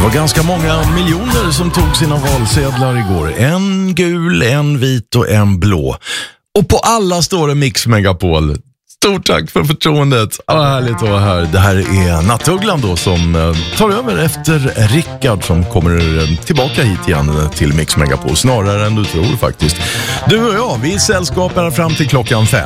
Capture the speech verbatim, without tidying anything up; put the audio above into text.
var ganska många miljoner som tog sina valsedlar igår. En gul, en vit och en blå. Och på alla står det Mix Megapol. Stort tack för förtroendet. Ja, härligt att vara här. Det här är Nattugglan då som tar över efter Rickard som kommer tillbaka hit igen till Mix Megapol. Snarare än du tror faktiskt. Du och jag, vi är sällskap här fram till klockan fem.